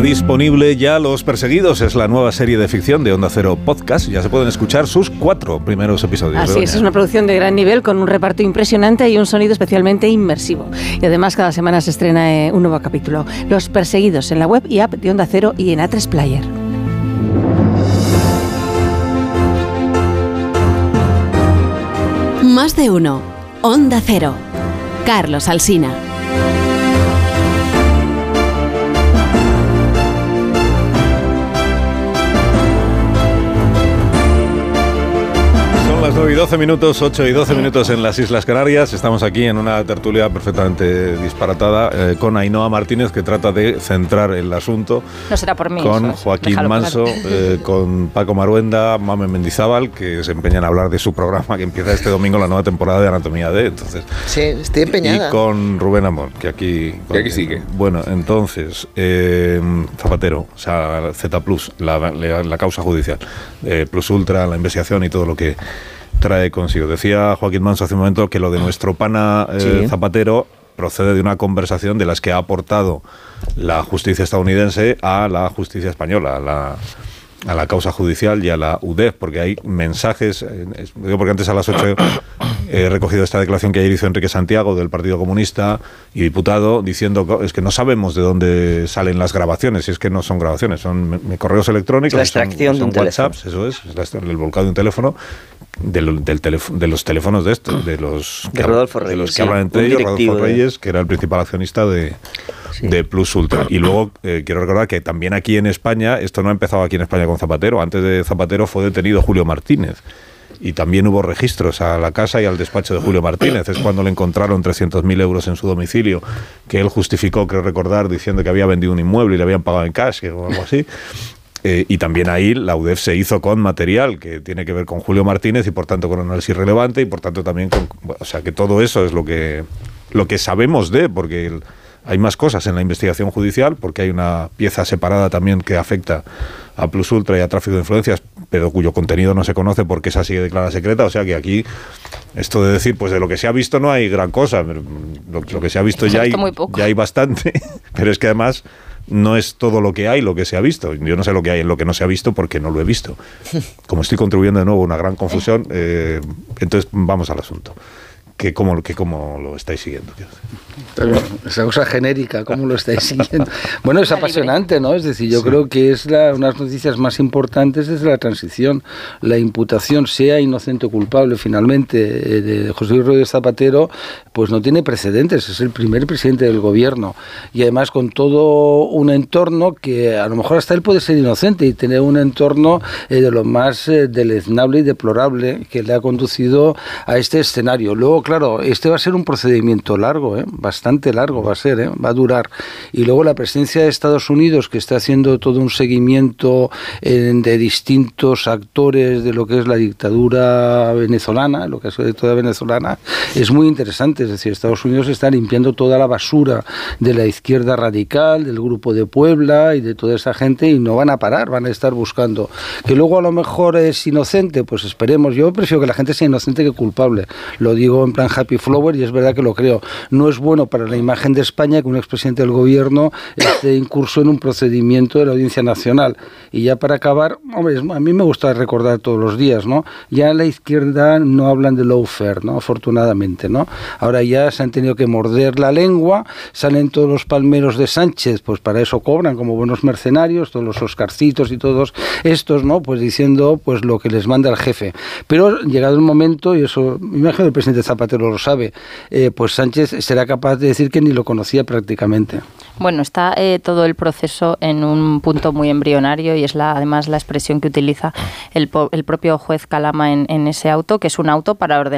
disponible ya Los Perseguidos, es la nueva serie de ficción de Onda Cero Podcast. Ya se pueden escuchar sus 4 primeros episodios. Así es una producción de gran nivel con un reparto impresionante y un sonido especialmente inmersivo. Y además cada semana se estrena un nuevo capítulo. Los Perseguidos en la web y app de Onda Cero y en A3 Player. Más de uno. Onda Cero. Carlos Alsina. Las 9 y 12 minutos, 8 y 12 minutos en las Islas Canarias. Estamos aquí en una tertulia perfectamente disparatada con Ainhoa Martínez, que trata de centrar el asunto. No será por mí. Con Joaquín Manso, con Paco Maruenda, Mamen Mendizábal, que se empeñan a hablar de su programa que empieza este domingo, la nueva temporada de Anatomía D. Entonces, sí, estoy empeñada. Y con Rubén Amón, que aquí sigue. Bueno, entonces, Zapatero, o sea, Z+, la causa judicial, Plus Ultra, la investigación y todo lo que trae consigo. Decía Joaquín Manso hace un momento que lo de nuestro pana Zapatero procede de una conversación de las que ha aportado la justicia estadounidense a la justicia española, a la causa judicial y a la UDEF, porque hay mensajes, porque antes a las 8 he recogido esta declaración que ayer hizo Enrique Santiago del Partido Comunista y diputado, diciendo es que no sabemos de dónde salen las grabaciones, y es que no son grabaciones, son correos electrónicos, la extracción son de un WhatsApps, teléfono. eso es el volcado de un teléfono, de los teléfonos de estos, de los que hablan entre ellos, Rodolfo Reyes, que era el principal accionista de Plus Ultra. Y luego quiero recordar que también aquí en España, esto no ha empezado aquí en España con Zapatero, antes de Zapatero fue detenido Julio Martínez. Y también hubo registros a la casa y al despacho de Julio Martínez. Es cuando le encontraron 300.000 euros en su domicilio, que él justificó, creo recordar, diciendo que había vendido un inmueble y le habían pagado en cash o algo así. Y también ahí la UDEF se hizo con material que tiene que ver con Julio Martínez y por tanto con análisis relevante y por tanto también con... O sea que todo eso es lo que sabemos porque hay más cosas en la investigación judicial, porque hay una pieza separada también que afecta a Plus Ultra y a tráfico de influencias, pero cuyo contenido no se conoce porque esa sigue declarada secreta. O sea que aquí, esto de decir, pues de lo que se ha visto no hay gran cosa. Lo que se ha visto ya hay bastante, pero es que además no es todo lo que hay, lo que se ha visto. Yo no sé lo que hay en lo que no se ha visto porque no lo he visto. Como estoy contribuyendo de nuevo a una gran confusión, entonces vamos al asunto. ¿Cómo lo estáis siguiendo? Pero esa cosa genérica, ¿cómo lo estáis siguiendo? Bueno, es apasionante, ¿no? Es decir, yo creo que es una de las noticias más importantes desde la transición. La imputación, sea inocente o culpable, finalmente, de José Luis Rodríguez Zapatero, pues no tiene precedentes. Es el primer presidente del gobierno. Y además con todo un entorno que a lo mejor hasta él puede ser inocente y tener un entorno de lo más deleznable y deplorable que le ha conducido a este escenario. Luego, claro, este va a ser un procedimiento largo, bastante largo va a ser, va a durar. Y luego la presencia de Estados Unidos, que está haciendo todo un seguimiento de distintos actores de lo que es la dictadura venezolana, lo que es la dictadura venezolana, es muy interesante. Es decir, Estados Unidos está limpiando toda la basura de la izquierda radical, del Grupo de Puebla y de toda esa gente, y no van a parar, van a estar buscando. Que luego a lo mejor es inocente, pues esperemos. Yo prefiero que la gente sea inocente que culpable. Lo digo en plan happy flower y es verdad que lo creo. No es bueno para la imagen de España que un expresidente del gobierno esté incurso en un procedimiento de la Audiencia Nacional. Y ya para acabar, hombre, a mí me gusta recordar todos los días, ¿no? Ya en la izquierda no hablan de lawfare, ¿no? Afortunadamente, ¿no? Ahora ya se han tenido que morder la lengua, salen todos los palmeros de Sánchez, pues para eso cobran como buenos mercenarios, todos los Oscarcitos y todos estos, ¿no? Pues diciendo pues lo que les manda el jefe. Pero llegado el momento, y eso, me imagino el presidente Zapatero lo sabe, pues Sánchez será capaz de decir que ni lo conocía prácticamente. Bueno, está todo el proceso en un punto muy embrionario y es además la expresión que utiliza el propio juez Calama en ese auto, que es un auto para ordenar